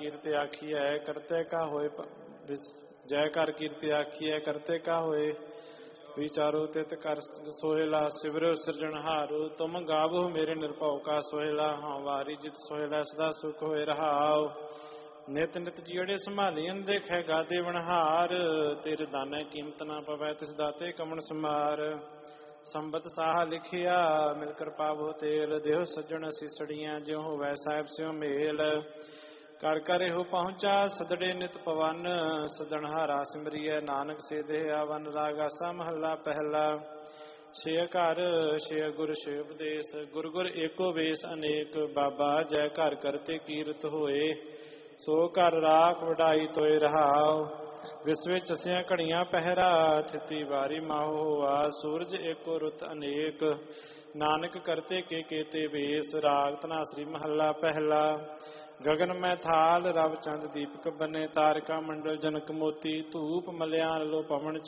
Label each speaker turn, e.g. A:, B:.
A: ਕੀਰਤਿ ਆਖੀਐ ਕਰਤੇ ਕਾ ਹੋਏ ਜੈ ਕਰ ਕੀਰਤਿ ਆਖੀਐ ਕਰਤੇ ਕਾ ਹੋਏ ਵਿਚਾਰੋ ਤਿਤ ਕਰ ਸੋਹਿਲਾ ਸਿਵਰ ਸਿਰਜਣਹਾਰੂ ਤੁਮ ਗਾਵੋ ਮੇਰੇ ਨਿਰਭਉ ਕਾ ਸੋਹਿਲਾ ਹਾਂ ਵਾਰੀ ਜਿਤ ਸੋਹਿਲਾ ਸਦਾ ਸੁਖ ਹੋਏ ਰਹਾਉ ਨਿਤ ਨਿਤ ਜਿਹੜੇ ਸੰਭਾਲੀਆਂ ਦੇਖੈ ਗਾਦੇ ਵਣਹਾਰ ਤੇਰੇ ਦਾਨੇ ਕੀਮਤ ਨਾ ਪਵੈ ਤਿਸ ਦਾਤੇ ਕਮਣ ਸਮਾਰ ਸੰਬਤ ਸਾਹ ਲਿਖਿਆ ਮਿਲ ਕਿਰਪਾ ਬਹੁ ਤੇਲ ਦੇਹ ਸੱਜਣ ਸੀਸੜੀਆਂ ਜਿਉ ਹੋਵੈ ਸਾਹਿਬ ਸਿਉ ਮੇਲ ਕਰ ਕਰ ਇਹੋ ਪਹੁੰਚਾ ਸਦੜੇ ਨਿਤ ਪਵਨ ਸਦਣਹਾਰਾ ਸਿਮਰੀਐ ਨਾਨਕ ਸੇ ਦੇਹ ਆਵਨ ਰਾਗ ਆਸਾ ਮਹੱਲਾ ਪਹਿਲਾ ਛੇ ਘਰ ਛੇ ਗੁਰ ਛੇ ਉਪਦੇਸ਼ ਗੁਰ ਗੁਰ ਏਕੋ ਵੇਸ ਅਨੇਕ ਬਾਬਾ ਜੈ ਘਰ ਕਰਤੇ ਕੀਰਤ ਹੋਏ ਸੋ ਘਰ ਰਾਖ ਵਡਾਈ ਤੋਏ ਰਹਾਉ ਵਿਸਵੇ ਚਸਿਆ ਘੜੀਆਂ ਪਹਿਰਾ ਥਿਤੀ ਵਾਰੀ ਮਾਹੋ ਹੋਆ ਸੂਰਜ ਏਕੋ ਰੁੱਤ ਅਨੇਕ ਨਾਨਕ ਕਰਤੇ ਕੇ ਕੇਤੇ ਵੇਸ ਰਾਗ ਧਨਾਸਰੀ ਮਹੱਲਾ ਪਹਿਲਾ ਗਗਨ ਮੈਂ ਥਾਲ ਰਵ ਚੰਦ ਦੀਪਕ ਬਨੇ ਤਾਰਿਕਾ ਮੰਡਲ ਜਨਕ ਮੋਤੀ ਧੂਪ ਮਲਿਆਨ ਲੋ ਪਵਨ